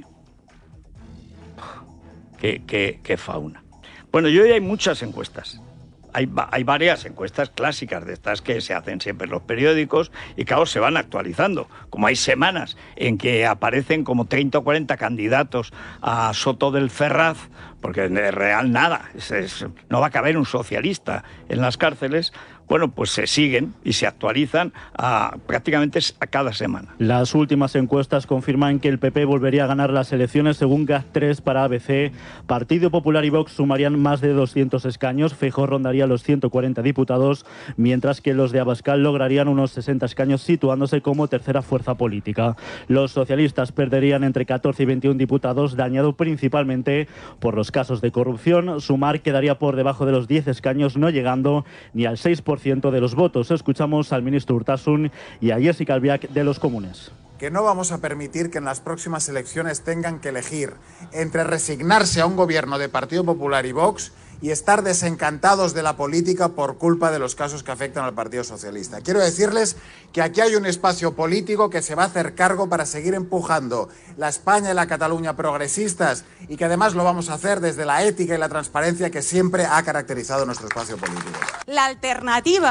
qué fauna. Bueno, yo hoy hay muchas encuestas. Hay varias encuestas clásicas de estas que se hacen siempre en los periódicos y claro, se van actualizando. Como hay semanas en que aparecen como 30 o 40 candidatos a Soto del Ferraz, porque en real nada, no va a caber un socialista en las cárceles, bueno, pues se siguen y se actualizan prácticamente a cada semana. Las últimas encuestas confirman que el PP volvería a ganar las elecciones según GAT3 para ABC. Partido Popular y Vox sumarían más de 200 escaños, Feijóo rondaría los 140 diputados, mientras que los de Abascal lograrían unos 60 escaños, situándose como tercera fuerza política. Los socialistas perderían entre 14 y 21 diputados, dañado principalmente por los casos de corrupción. Sumar quedaría por debajo de los 10 escaños, no llegando ni al 6% de los votos. Escuchamos al ministro Urtasun y a Jessica Albiach de los Comunes. Que no vamos a permitir que en las próximas elecciones tengan que elegir entre resignarse a un gobierno de Partido Popular y Vox y estar desencantados de la política por culpa de los casos que afectan al Partido Socialista. Quiero decirles que aquí hay un espacio político que se va a hacer cargo para seguir empujando la España y la Cataluña progresistas y que además lo vamos a hacer desde la ética y la transparencia que siempre ha caracterizado nuestro espacio político. La alternativa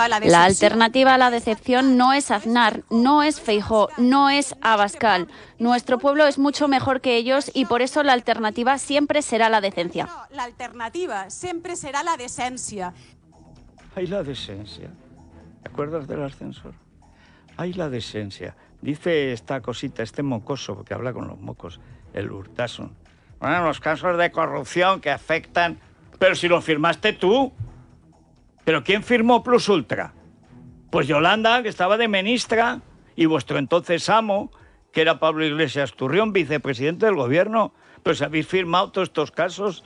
a la decepción no es Aznar, no es Feijóo, no es Abascal. Nuestro pueblo es mucho mejor que ellos y por eso la alternativa siempre será la decencia. No, la alternativa siempre será la decencia. Hay la decencia. ¿Te acuerdas del ascensor? Hay la decencia. Dice esta cosita, este mocoso, que habla con los mocos, el Urtasun. Bueno, los casos de corrupción que afectan... Pero si lo firmaste tú. ¿Pero quién firmó Plus Ultra? Pues Yolanda, que estaba de ministra, y vuestro entonces amo, que era Pablo Iglesias Turrión, vicepresidente del gobierno. Pero si habéis firmado todos estos casos...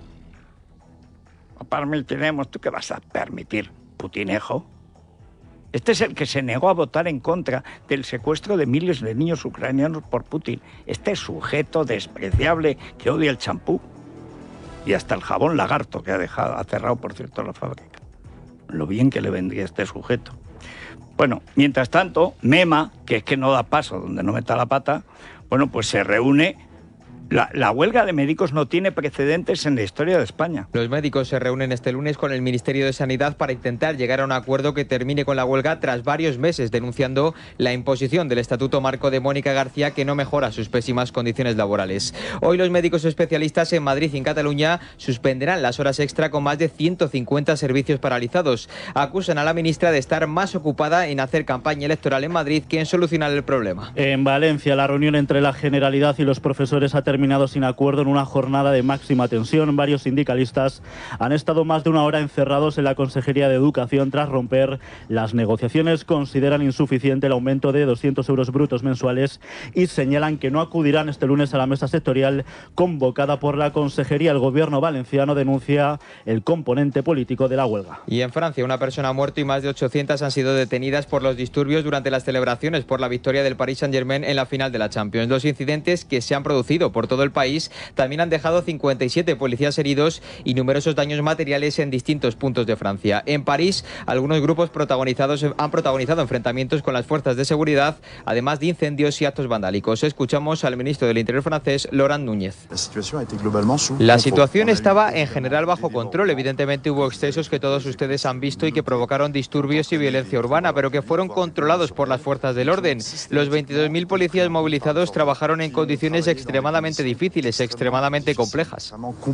No permitiremos. ¿Tú qué vas a permitir, putinejo? Este es el que se negó a votar en contra del secuestro de miles de niños ucranianos por Putin. Este sujeto despreciable que odia el champú. Y hasta el jabón lagarto que ha cerrado, por cierto, la fábrica. Lo bien que le vendría a este sujeto. Bueno, mientras tanto, MEMA, que es que no da paso donde no meta la pata, bueno, pues se reúne. La huelga de médicos no tiene precedentes en la historia de España. Los médicos se reúnen este lunes con el Ministerio de Sanidad para intentar llegar a un acuerdo que termine con la huelga tras varios meses denunciando la imposición del Estatuto Marco de Mónica García que no mejora sus pésimas condiciones laborales. Hoy los médicos especialistas en Madrid y en Cataluña suspenderán las horas extra con más de 150 servicios paralizados. Acusan a la ministra de estar más ocupada en hacer campaña electoral en Madrid que en solucionar el problema. En Valencia, la reunión entre la Generalidad y los profesores ha terminado sin acuerdo en una jornada de máxima tensión. Varios sindicalistas han estado más de una hora encerrados en la Consejería de Educación tras romper las negociaciones. Consideran insuficiente el aumento de 200 euros brutos mensuales y señalan que no acudirán este lunes a la mesa sectorial convocada por la Consejería. El gobierno valenciano denuncia el componente político de la huelga. Y en Francia, una persona ha muerto y más de 800 han sido detenidas por los disturbios durante las celebraciones por la victoria del Paris Saint-Germain en la final de la Champions. Los incidentes que se han producido por todo el país también han dejado 57 policías heridos y numerosos daños materiales en distintos puntos de Francia. En París, algunos grupos han protagonizado enfrentamientos con las fuerzas de seguridad, además de incendios y actos vandálicos. Escuchamos al ministro del Interior francés, Laurent Nunez. La situación estaba en general bajo control. Evidentemente hubo excesos que todos ustedes han visto y que provocaron disturbios y violencia urbana, pero que fueron controlados por las fuerzas del orden. Los 22.000 policías movilizados trabajaron en condiciones extremadamente difíciles, extremadamente complejas.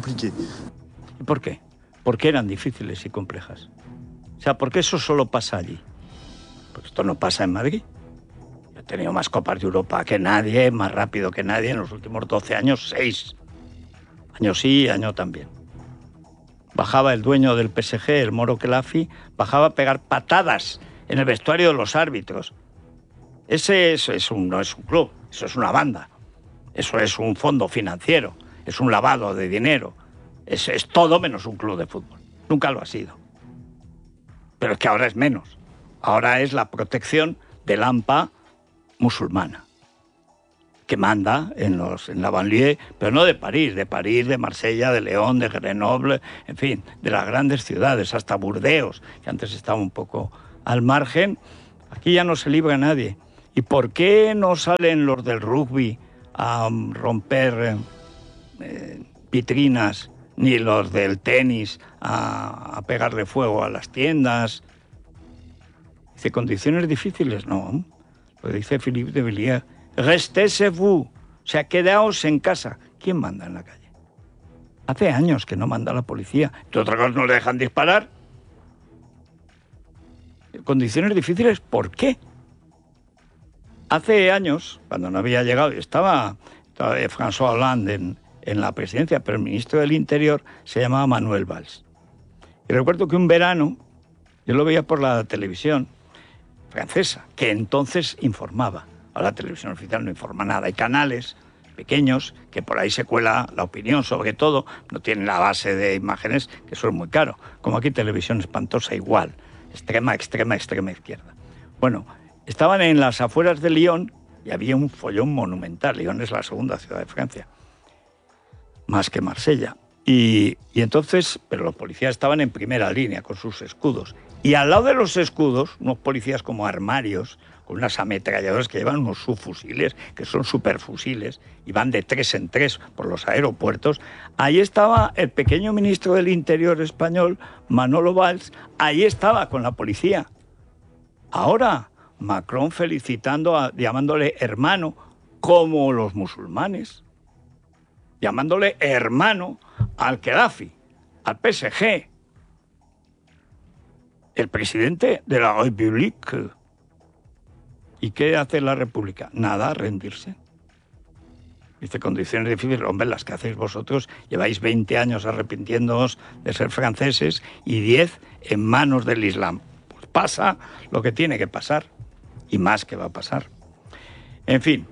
¿Y por qué? ¿Por qué eran difíciles y complejas? O sea, ¿por qué eso solo pasa allí? Pues esto no pasa en Madrid. Yo he tenido más Copas de Europa que nadie, más rápido que nadie en los últimos 12 años, 6. Año sí, año también. Bajaba el dueño del PSG, el Moro Kelafi, bajaba a pegar patadas en el vestuario de los árbitros. Ese no es un club, Eso es una banda. Eso es un fondo financiero. Es un lavado de dinero. Es todo menos un club de fútbol. Nunca lo ha sido. Pero es que ahora es menos. Ahora es la protección del AMPA musulmana, que manda en la banlieue, pero no de París, de Marsella, de León, de Grenoble, en fin, de las grandes ciudades, hasta Burdeos, que antes estaba un poco al margen. Aquí ya no se libra nadie. ¿Y por qué no salen los del rugby a romper vitrinas, ni los del tenis a pegarle fuego a las tiendas? Dice, condiciones difíciles, no. Lo dice Philippe de Villiers. Restez chez vous. O sea, quedaos en casa. ¿Quién manda en la calle? Hace años que no manda la policía. ¿De otra cosa no le dejan disparar? Condiciones difíciles, ¿por qué? Hace años, cuando no había llegado, estaba François Hollande en la presidencia, pero el ministro del Interior se llamaba Manuel Valls. Y recuerdo que un verano, yo lo veía por la televisión francesa, que entonces informaba. Ahora la televisión oficial no informa nada. Hay canales pequeños que por ahí se cuela la opinión sobre todo, no tienen la base de imágenes, que eso es muy caro. Como aquí Televisión Espantosa igual, extrema izquierda. Bueno, estaban en las afueras de Lyon y había un follón monumental. Lyon es la segunda ciudad de Francia, más que Marsella. Y entonces, pero los policías estaban en primera línea con sus escudos. Y al lado de los escudos, unos policías como armarios, con unas ametralladoras que llevan unos subfusiles, que son superfusiles, y van de 3 en 3 por los aeropuertos. Ahí estaba el pequeño ministro del Interior español, Manolo Valls, ahí estaba con la policía. Ahora, Macron llamándole hermano, como los musulmanes, llamándole hermano al Gaddafi, al PSG, el presidente de la República. ¿Y qué hace la República? Nada, rendirse. Dice, condiciones difíciles, hombre, las que hacéis vosotros, lleváis 20 años arrepintiéndoos de ser franceses y 10 en manos del Islam. Pues pasa lo que tiene que pasar, y más que va a pasar. En fin,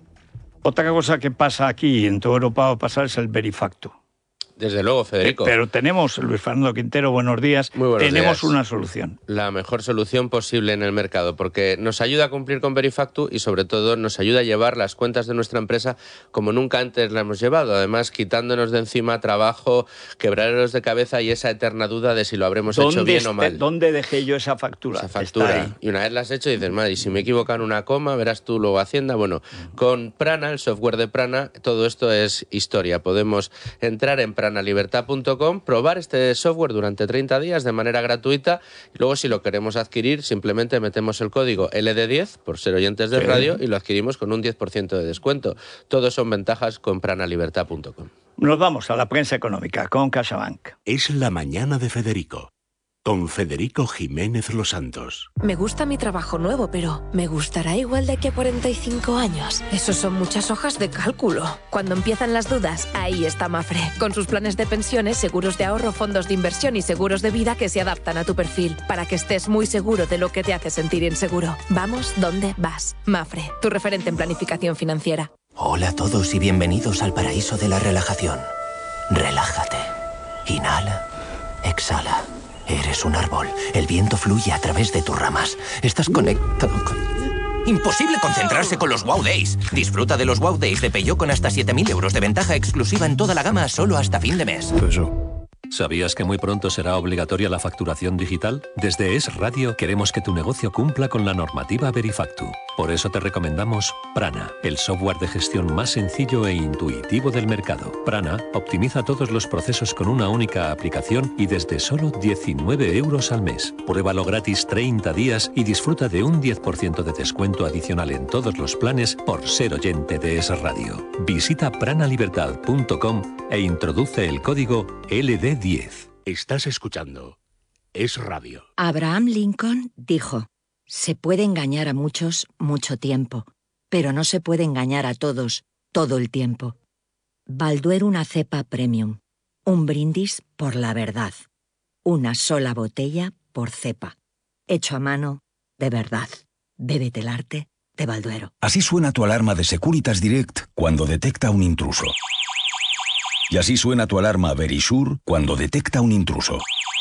otra cosa que pasa aquí y en toda Europa va a pasar es el verifacto. Desde luego, Federico. Pero tenemos, Luis Fernando Quintero, buenos días. Muy buenos tenemos días. Una solución. La mejor solución posible en el mercado, porque nos ayuda a cumplir con Verifactu y sobre todo nos ayuda a llevar las cuentas de nuestra empresa como nunca antes la hemos llevado. Además, quitándonos de encima trabajo, quebraderos de cabeza y esa eterna duda de si lo habremos hecho bien o mal. ¿Dónde dejé yo esa factura? Esa factura. Y una vez la has hecho dices, madre, y si me equivoco en una coma, verás tú luego Hacienda. Bueno, con Prana, el software de Prana, todo esto es historia. Podemos entrar en pranalibertad.com, probar este software durante 30 días de manera gratuita y luego si lo queremos adquirir simplemente metemos el código LD10 por ser oyentes de radio y lo adquirimos con un 10% de descuento. Todo son ventajas con pranalibertad.com. Nos vamos a la prensa económica con CaixaBank. Es la mañana de Federico, con Federico Jiménez Los Santos. Me gusta mi trabajo nuevo, pero ¿me gustará igual de aquí a 45 años? Esos son muchas hojas de cálculo. Cuando empiezan las dudas, ahí está Mafre. Con sus planes de pensiones, seguros de ahorro, fondos de inversión y seguros de vida que se adaptan a tu perfil, para que estés muy seguro de lo que te hace sentir inseguro. Vamos donde vas. Mafre, tu referente en planificación financiera. Hola a todos y bienvenidos al paraíso de la relajación. Relájate. Inhala. Exhala. Eres un árbol. El viento fluye a través de tus ramas. Estás conectado con... Imposible concentrarse con los Wow Days. Disfruta de los Wow Days de Peugeot con hasta 7.000 euros de ventaja exclusiva en toda la gama solo hasta fin de mes. ¿Sabías que muy pronto será obligatoria la facturación digital? Desde Es Radio queremos que tu negocio cumpla con la normativa Verifactu. Por eso te recomendamos Prana, el software de gestión más sencillo e intuitivo del mercado. Prana optimiza todos los procesos con una única aplicación y desde solo 19 euros al mes. Pruébalo gratis 30 días y disfruta de un 10% de descuento adicional en todos los planes por ser oyente de Es Radio. Visita pranalibertad.com e introduce el código LD10. Estás escuchando Es Radio. Abraham Lincoln dijo: se puede engañar a muchos mucho tiempo, pero no se puede engañar a todos todo el tiempo. Balduer una cepa premium. Un brindis por la verdad. Una sola botella por cepa. Hecho a mano, de verdad. Bébete el arte de Balduero. Así suena tu alarma de Securitas Direct cuando detecta un intruso. Y así suena tu alarma Verisure cuando detecta un intruso.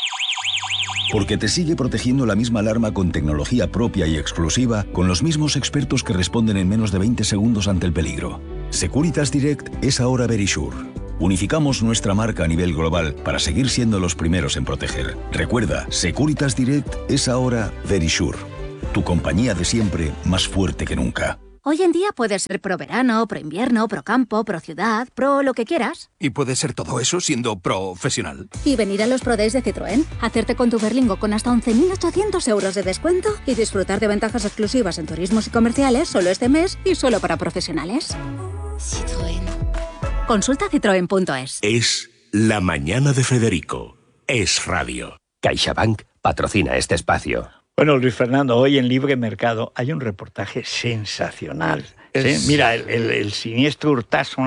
Porque te sigue protegiendo la misma alarma con tecnología propia y exclusiva, con los mismos expertos que responden en menos de 20 segundos ante el peligro. Securitas Direct es ahora Verisure. Unificamos nuestra marca a nivel global para seguir siendo los primeros en proteger. Recuerda, Securitas Direct es ahora Verisure. Tu compañía de siempre, más fuerte que nunca. Hoy en día puedes ser pro verano, pro invierno, pro campo, pro ciudad, pro lo que quieras. Y puedes ser todo eso siendo profesional. Y venir a los Pro Days de Citroën, hacerte con tu Berlingo con hasta 11.800 euros de descuento y disfrutar de ventajas exclusivas en turismos y comerciales solo este mes y solo para profesionales. Citroën. Consulta citroen.es. Es La Mañana de Federico. Es radio. CaixaBank patrocina este espacio. Bueno, Luis Fernando, hoy en Libre Mercado hay un reportaje sensacional. ¿Sí? Mira, el siniestro hurtazo.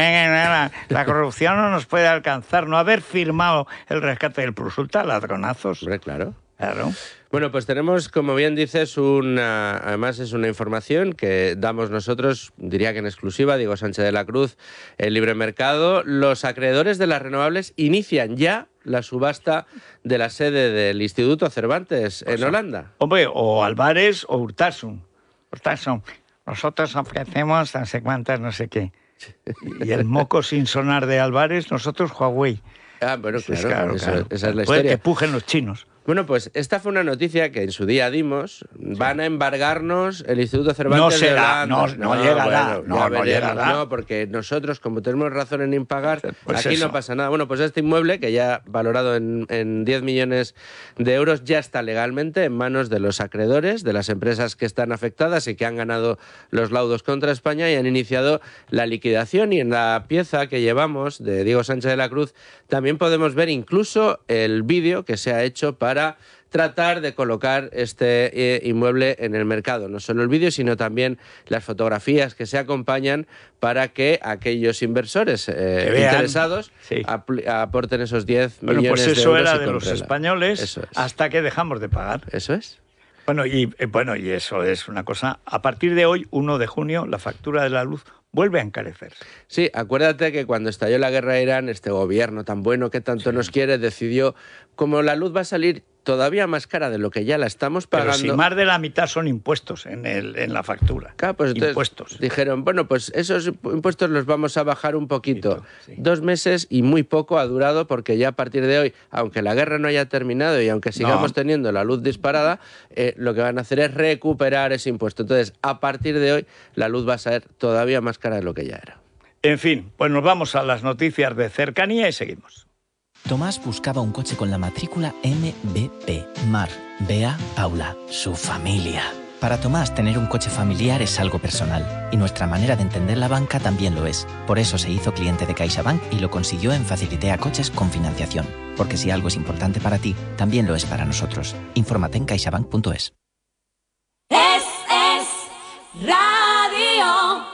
La corrupción no nos puede alcanzar. No haber firmado el rescate del Plus Ultra, ladronazos. Hombre, claro. Claro. Bueno, pues tenemos, como bien dices, además es una información que damos nosotros, diría que en exclusiva, Diego Sánchez de la Cruz, en Libre Mercado. Los acreedores de las renovables inician ya la subasta de la sede del Instituto Cervantes en Holanda. Hombre, o Álvarez o Urtasun. Urtasun, nosotros ofrecemos no sé cuántas, no sé qué. Y el moco sin sonar de Álvarez, nosotros Huawei. Ah, bueno, claro. Esa es la Puede historia. que pujen los chinos. Bueno, pues esta fue una noticia que en su día dimos. Van a embargarnos el Instituto Cervantes No será, de Holanda. no llegará. Bueno, No llegará. No, porque nosotros, como tenemos razón en impagar, Pues aquí eso. no pasa nada. Bueno, pues este inmueble, que ya valorado en 10 millones de euros, ya está legalmente en manos de los acreedores, de las empresas que están afectadas y que han ganado los laudos contra España y han iniciado la liquidación. Y en la pieza que llevamos de Diego Sánchez de la Cruz también podemos ver incluso el vídeo que se ha hecho para tratar de colocar este inmueble en el mercado. No solo el vídeo, sino también las fotografías que se acompañan para que aquellos inversores interesados aporten esos 10 millones de euros. Pues eso era y de los cómprenla. españoles Eso es. hasta que dejamos de pagar. Eso es. Bueno, y eso es una cosa. A partir de hoy, 1 de junio, la factura de la luz vuelve a encarecerse. Sí, acuérdate que cuando estalló la guerra de Irán, este gobierno tan bueno que tanto nos quiere decidió, como la luz va a salir todavía más cara de lo que ya la estamos pagando. Pero si más de la mitad son impuestos en la factura. Claro, pues entonces impuestos. Dijeron, bueno, pues esos impuestos los vamos a bajar un poquito. 2 meses y muy poco ha durado, porque ya a partir de hoy, aunque la guerra no haya terminado y aunque sigamos teniendo la luz disparada, lo que van a hacer es recuperar ese impuesto. Entonces, a partir de hoy, la luz va a ser todavía más cara de lo que ya era. En fin, pues nos vamos a las noticias de cercanía y seguimos. Tomás buscaba un coche con la matrícula MBP. Mar, Bea, Paula, su familia. Para Tomás, tener un coche familiar es algo personal, y nuestra manera de entender la banca también lo es. Por eso se hizo cliente de CaixaBank y lo consiguió en Facilitea Coches con financiación. Porque si algo es importante para ti, también lo es para nosotros. Infórmate en caixabank.es. Es radio.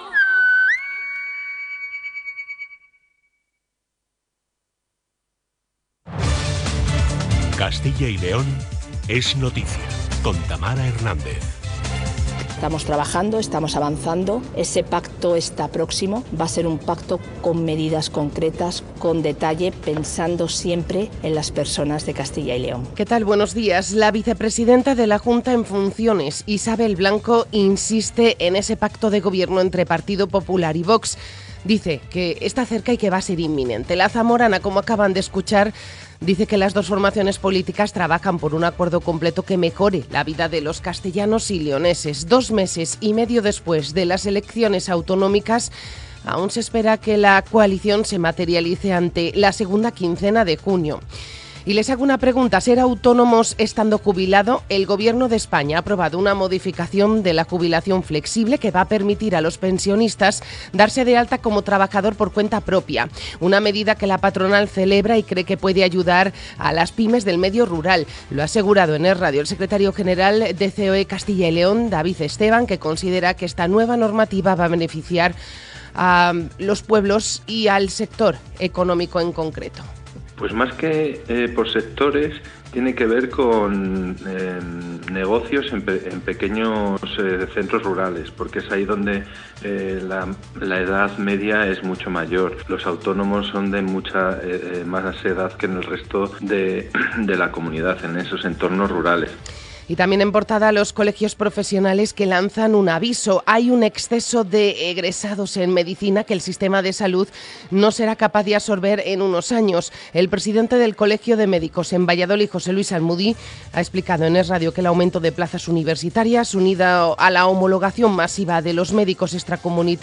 Castilla y León es noticia, con Tamara Hernández. Estamos trabajando, estamos avanzando. Ese pacto está próximo. Va a ser un pacto con medidas concretas, con detalle, pensando siempre en las personas de Castilla y León. ¿Qué tal? Buenos días. La vicepresidenta de la Junta en funciones, Isabel Blanco, insiste en ese pacto de gobierno entre Partido Popular y Vox. Dice que está cerca y que va a ser inminente. La zamorana, como acaban de escuchar, dice que las dos formaciones políticas trabajan por un acuerdo completo que mejore la vida de los castellanos y leoneses. 2 meses y medio después de las elecciones autonómicas, aún se espera que la coalición se materialice ante la segunda quincena de junio. Y les hago una pregunta, ¿ser autónomos estando jubilado? El Gobierno de España ha aprobado una modificación de la jubilación flexible que va a permitir a los pensionistas darse de alta como trabajador por cuenta propia. Una medida que la patronal celebra y cree que puede ayudar a las pymes del medio rural. Lo ha asegurado en Es Radio el secretario general de COE Castilla y León, David Esteban, que considera que esta nueva normativa va a beneficiar a los pueblos y al sector económico en concreto. Pues más que por sectores, tiene que ver con negocios en pequeños centros rurales, porque es ahí donde la edad media es mucho mayor. Los autónomos son de mucha más edad que en el resto de la comunidad, en esos entornos rurales. Y también en portada los colegios profesionales que lanzan un aviso. Hay un exceso de egresados en medicina que el sistema de salud no será capaz de absorber en unos años. El presidente del Colegio de Médicos en Valladolid, José Luis Almudí, ha explicado en Es Radio que el aumento de plazas universitarias, unido a la homologación masiva de los médicos extracomunitarios,